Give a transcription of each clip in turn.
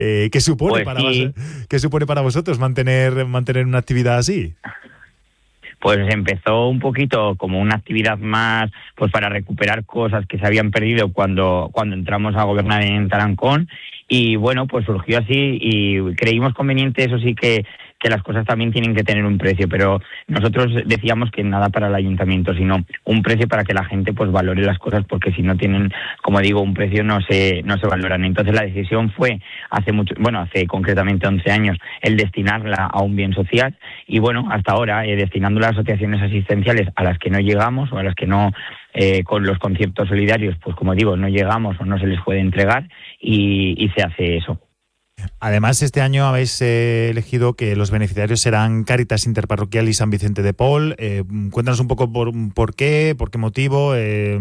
¿Qué supone Pues sí. qué supone para vosotros mantener una actividad así? Pues empezó un poquito como una actividad más, pues para recuperar cosas que se habían perdido cuando entramos a gobernar en Tarancón, y bueno, pues surgió así y creímos conveniente, eso sí, que las cosas también tienen que tener un precio, pero nosotros decíamos que nada para el ayuntamiento, sino un precio para que la gente pues valore las cosas, porque si no tienen, como digo, un precio no se valoran. Entonces la decisión fue hace concretamente 11 años, el destinarla a un bien social, y bueno, hasta ahora destinándola a asociaciones asistenciales a las que no llegamos o a las que no, con los conciertos solidarios, pues como digo, no llegamos o no se les puede entregar, y se hace eso. Además, este año habéis elegido que los beneficiarios serán Cáritas Interparroquial y San Vicente de Paul. Cuéntanos un poco por qué motivo.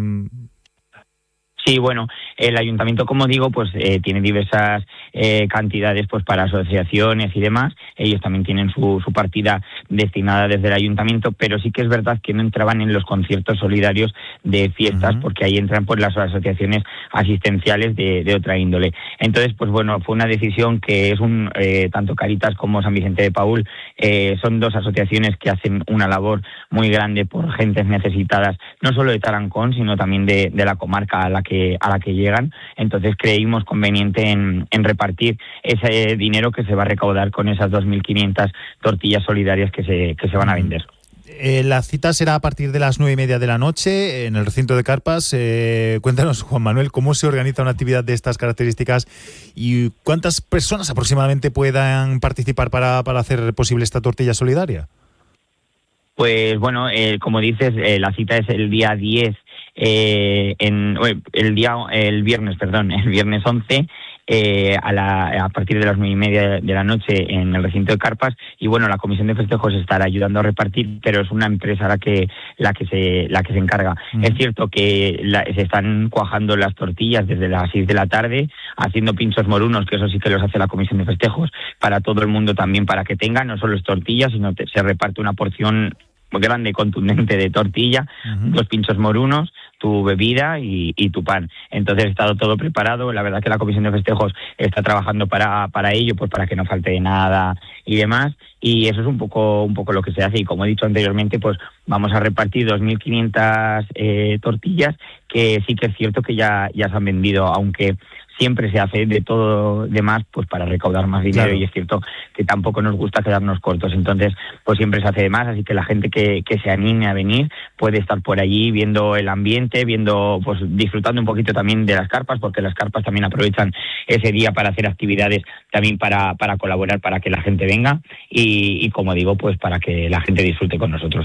Sí, bueno, el ayuntamiento, como digo, pues tiene diversas cantidades pues para asociaciones y demás. Ellos también tienen su partida destinada desde el ayuntamiento, pero sí que es verdad que no entraban en los conciertos solidarios de fiestas, porque ahí entran pues las asociaciones asistenciales de otra índole. Entonces, pues bueno, fue una decisión que es tanto Cáritas como San Vicente de Paúl son dos asociaciones que hacen una labor muy grande por gentes necesitadas, no solo de Tarancón, sino también de la comarca a la que llegan. Entonces creímos conveniente en repartir ese dinero que se va a recaudar con esas 2.500 tortillas solidarias que se van a vender. La cita será a partir de las 9:30 de la noche en el recinto de Carpas. Cuéntanos, Juan Manuel, cómo se organiza una actividad de estas características y cuántas personas aproximadamente puedan participar para hacer posible esta tortilla solidaria. Pues bueno, como dices, la cita es el día 10, el viernes 11, a partir de las 9:30 de la noche en el recinto de Carpas, y bueno, la comisión de festejos estará ayudando a repartir, pero es una empresa la que se encarga. Es cierto que se están cuajando las tortillas desde las 6 de la tarde, haciendo pinchos morunos, que eso sí que los hace la comisión de festejos, para todo el mundo también, para que tengan, no solo es tortilla, sino se reparte una porción grande y contundente de tortilla, 2 pinchos morunos, tu bebida y tu pan. Entonces ha estado todo preparado. La verdad que la comisión de festejos está trabajando para ello, pues para que no falte nada y demás. Y eso es un poco lo que se hace. Y como he dicho anteriormente, pues vamos a repartir 2.500 tortillas, que sí que es cierto que ya se han vendido, aunque siempre se hace de todo demás pues para recaudar más dinero. Claro. Y es cierto que tampoco nos gusta quedarnos cortos, entonces pues siempre se hace de más, así que la gente que se anime a venir puede estar por allí viendo el ambiente, pues disfrutando un poquito también de las carpas, porque las carpas también aprovechan ese día para hacer actividades también para colaborar, para que la gente venga y como digo, pues para que la gente disfrute con nosotros.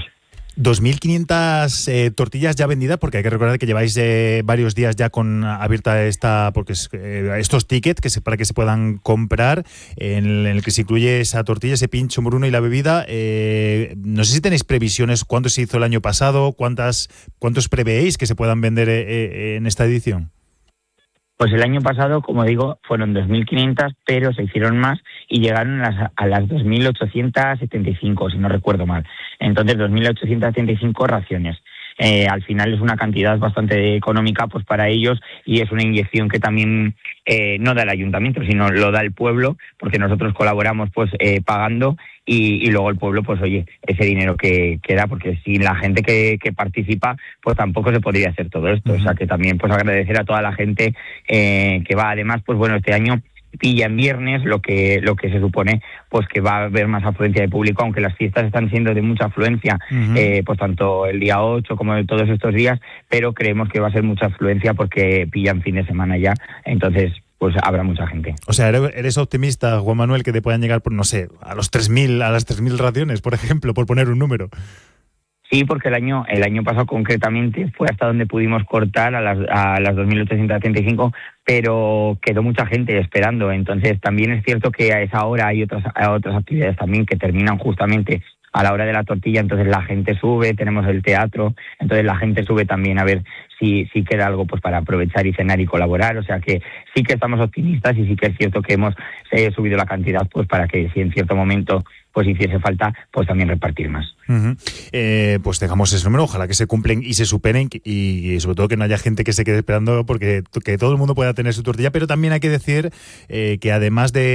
2.500 tortillas ya vendidas, porque hay que recordar que lleváis varios días ya con abierta estos tickets para que se puedan comprar, en el que se incluye esa tortilla, ese pincho moruno y la bebida. No sé si tenéis previsiones, cuánto se hizo el año pasado, cuántos prevéis que se puedan vender en esta edición. Pues el año pasado, como digo, fueron 2.500, pero se hicieron más y llegaron a las 2.875, si no recuerdo mal. Entonces, 2.875 raciones. Al final es una cantidad bastante económica pues para ellos, y es una inyección que también no da el ayuntamiento, sino lo da el pueblo, porque nosotros colaboramos pues pagando, y luego el pueblo pues oye, ese dinero que da, porque sin la gente que participa pues tampoco se podría hacer todo esto. O sea que también pues agradecer a toda la gente que va. Además pues bueno, este año pilla en viernes, lo que se supone pues que va a haber más afluencia de público, aunque las fiestas están siendo de mucha afluencia, pues tanto el día 8 como todos estos días, pero creemos que va a ser mucha afluencia porque pillan fin de semana ya, entonces pues habrá mucha gente. O sea, ¿eres optimista, Juan Manuel, que te puedan llegar, por no sé, a las 3.000 raciones, por ejemplo, por poner un número? Sí, porque el año pasado concretamente fue hasta donde pudimos cortar a las 2.875, pero quedó mucha gente esperando. Entonces también es cierto que a esa hora hay otras actividades también que terminan justamente a la hora de la tortilla, entonces la gente sube, tenemos el teatro, entonces la gente sube también a ver si queda algo pues para aprovechar y cenar y colaborar. O sea que sí que estamos optimistas, y sí que es cierto que hemos se haya subido la cantidad, pues para que si en cierto momento pues hiciese falta, pues también repartir más. Pues dejamos ese número, ojalá que se cumplen y se superen y sobre todo que no haya gente que se quede esperando porque que todo el mundo pueda tener su tortilla, pero también hay que decir que además de